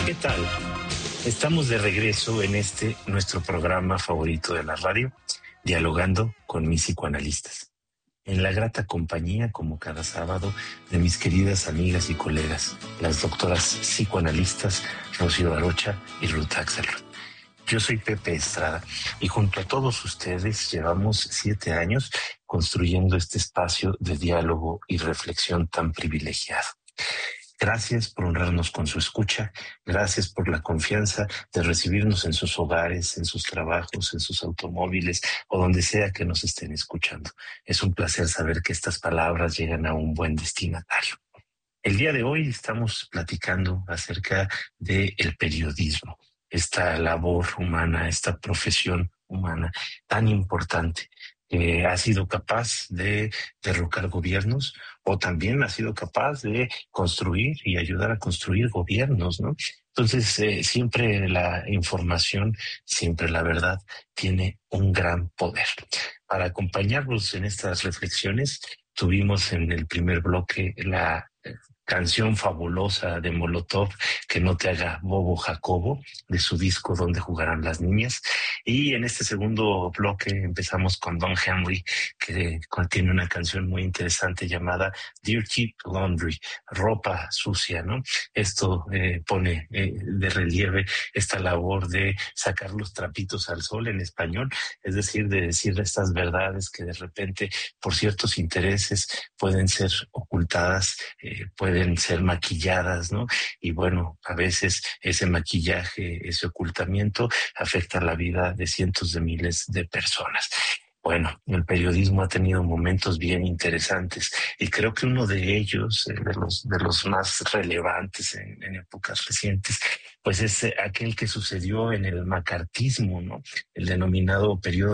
¿Qué tal? Estamos de regreso en nuestro programa favorito de la radio, dialogando con mis psicoanalistas. En la grata compañía, como cada sábado, de mis queridas amigas y colegas, las doctoras psicoanalistas Rocío Arocha y Ruth Axelrod. Yo soy Pepe Estrada y junto a todos ustedes llevamos 7 años construyendo este espacio de diálogo y reflexión tan privilegiado. Gracias por honrarnos con su escucha, gracias por la confianza de recibirnos en sus hogares, en sus trabajos, en sus automóviles o donde sea que nos estén escuchando. Es un placer saber que estas palabras llegan a un buen destinatario. El día de hoy estamos platicando acerca del periodismo, esta labor humana, esta profesión humana tan importante que ha sido capaz de derrocar gobiernos o también ha sido capaz de construir y ayudar a construir gobiernos, ¿no? Entonces, siempre la información, siempre la verdad tiene un gran poder. Para acompañarnos en estas reflexiones, tuvimos en el primer bloque la canción fabulosa de Molotov, Que no te haga bobo Jacobo, de su disco Donde jugarán las niñas. Y en este segundo bloque empezamos con Don Henry, que contiene una canción muy interesante llamada Dirty Laundry, ropa sucia, ¿no? Esto pone de relieve esta labor de sacar los trapitos al sol en español, es decir, de decir estas verdades que de repente por ciertos intereses pueden ser ocultadas, pueden ser maquilladas, ¿no? Y bueno, a veces ese maquillaje, ese ocultamiento afecta la vida de cientos de miles de personas. Bueno, el periodismo ha tenido momentos bien interesantes y creo que uno de ellos, de los más relevantes en épocas recientes, pues es aquel que sucedió en el macartismo, ¿no? El denominado periodo